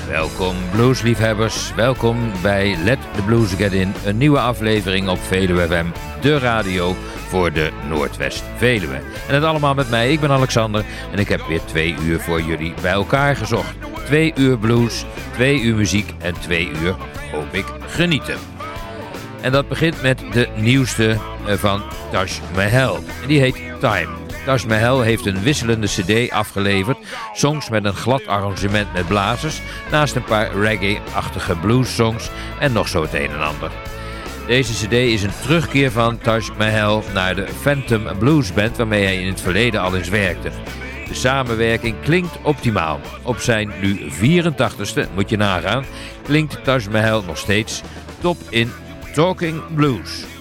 Welkom bluesliefhebbers, welkom bij Let the Blues Get In, een nieuwe aflevering op Veluwe FM, de radio voor de Noordwest Veluwe. En het allemaal met mij, ik ben Alexander en ik heb weer 2 uur voor jullie bij elkaar gezocht. 2 uur blues, 2 uur muziek en 2 uur, hoop ik, genieten. En dat begint met de nieuwste van Taj Mahal, en die heet Time. Taj Mahal heeft een wisselende cd afgeleverd, songs met een glad arrangement met blazers, naast een paar reggae-achtige blues-songs en nog zo het een en ander. Deze cd is een terugkeer van Taj Mahal naar de Phantom Blues Band, waarmee hij in het verleden al eens werkte. De samenwerking klinkt optimaal. Op zijn nu 84ste, moet je nagaan, klinkt Taj Mahal nog steeds top in Talking Blues.